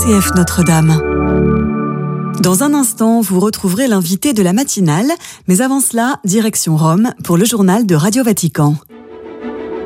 RCF Notre-Dame. Dans un instant, vous retrouverez l'invité de la matinale, mais avant cela, direction Rome pour le journal de Radio Vatican.